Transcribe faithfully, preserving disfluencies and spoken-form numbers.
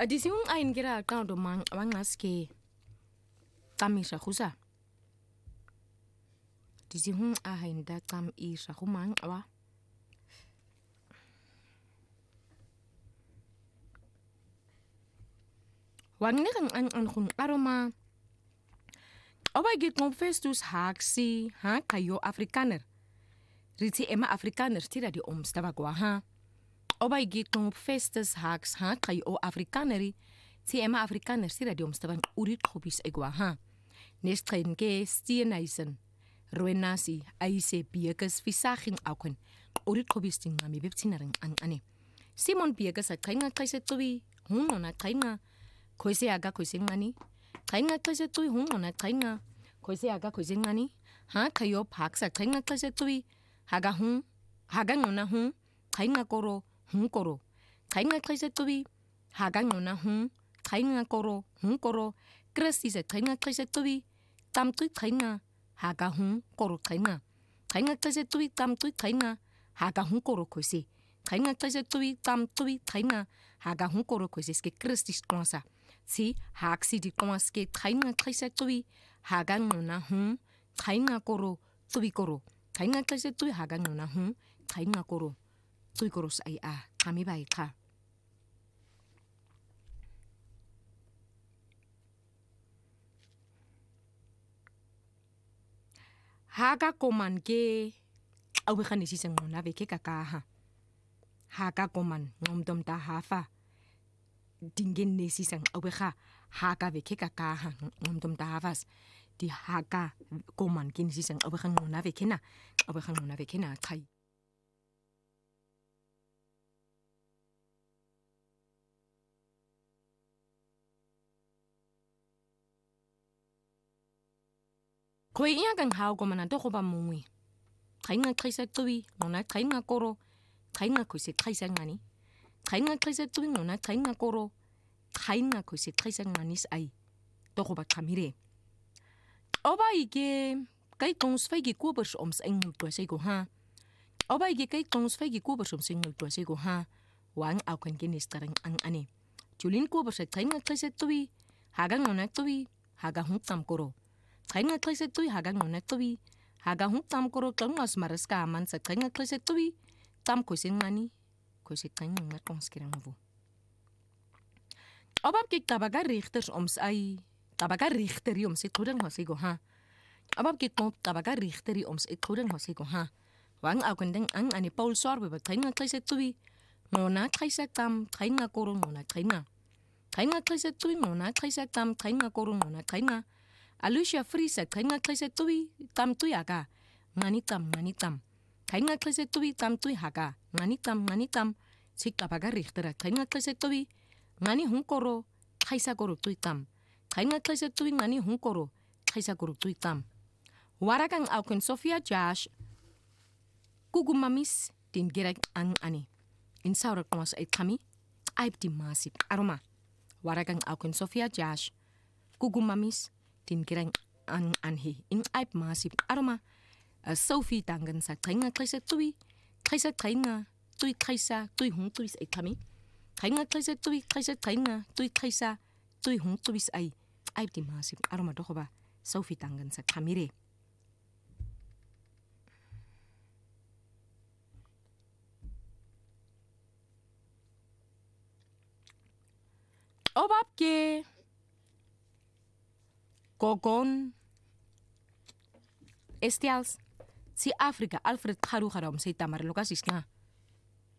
Adisiung ain kira kau do mang wangaske kami sahusa. Disiung ain da kam I sahumang awa. Wangne kan an an hun aroma. Oba git kom festus haksi ha kayo Afrikaner. Riti ema Afrikaner tira di omstava gwa ha. Oba git kom festus haks ha kayo Afrikaneri. Ti ema Afrikaner tira di omstava urit khobis egwa ha. Nestren ke stienaisen. Roenasi aise biekas visaging aukwen. Urit khobis ting ngami beptinaring an ane. Simon biekas a kainga kaise tuwi. Huno na kainga. Koise aga koise ngani. Kainga kaise tuwi huno na kainga. Koise aga koise ngani. Ha kayo paksa kainga kaise tuwi. Haga hun. Haga ngona hun. Kainga koro. Hun koro. Kainga kaise tuwi. Haga ngona hun. Kainga koro. Hun koro. Kresti se kainga kaise tuwi. Tam tui kainga. Haga hun koro kainga. Kainga kaise tuwi tam tui kainga. Haga hun koro koise. Kainga kaise tuwi tam tui kainga. Haga hun koro koise ske Kresti skonsa. Si haksi di konske kainga kaise tuwi. Haga ngona hun. Kainga koro. Tuwi koro. Kainga kaise tuwi haga ngona hun. Kainga koro. Tuwi koro sai a. Kami bai ka. Haga koman ke awe khani si seng ngona veke kakaha. Haga koman ngomdom ta hafa. Dingen ne si seng awe kha haga veke kakaha ngomdom ta hafas. Di haga koman kin si seng awe kha ngona veke na. Awe kha ngona veke na kai. Koe ia kang hao ko mana toko ba mungwi. Kainga kaisa tuwi, ngona kainga koro. Kainga koise kaisa ngani. Kainga kaisa tuwi, ngona kainga koro. Kainga koise kaisa nganis ai. Toko ba kamire. Oba ike, kai kongs feigi kubers oms engel tua sego ha. Oba ike kai kongs feigi kubers oms engel tua sego ha. Wang au kan genis tarang ang ane. Tulin kubers e kainga kaisa tuwi. Haga ngona tuwi. Haga hung tam koro. Kainga kaisa tuwi haga ngona tuwi. Haga hung tam koro klongas maras ka aman sa kainga kaisa tuwi. Tam koise ngani. Koise kainga ngat kongskirang vu. Obab kik tabaga richters oms ai. Tabaga richteri oms it kudang hosigo ha. Obab kik mop tabaga richteri oms it kudang hosigo ha. Wang au kandeng ang ani Paul Sorbe ba kainga kaisa tuwi. Ngona kaisa tam kainga koro ngona kainga. Kainga kaisa tuwi ngona kaisa tam kainga koro ngona kainga. Alicia Frisa kainga kaisa tuwi tam tuwi aga. Ngani tam ngani tam. Kainga kaisa tuwi tam tuwi haga. Ngani tam ngani tam. Sik tabaga richtera kainga kaisa tuwi. Ngani hung koro. Kaisa koro tuwi tam. Kainga kaisa tuwi ngani hung koro. Kaisa koro tuwi tam. Warakang auken Sofia Josh. Kugumamis din gerek ang ani. In saurak mas ay kami. Aib di masip aroma. Warakang auken Sofia Josh. Kugumamis din gerek ang anhi. In aib masip aroma. Uh, Sophie tangan sa kainga kaisa tuwi. Kaisa kainga. Tuwi kaisa. Tuwi hung tuwi ay kami. Kainga kaisa tuwi. Kaisa kainga. Tuwi kaisa. Tuwi hung tuwi ay. Aib di masip aroma doko ba. Sophie tangan sa kamire. Obab ke Gogon Estials si Afrika Alfred Kharu Kharam si tamar lokasis nga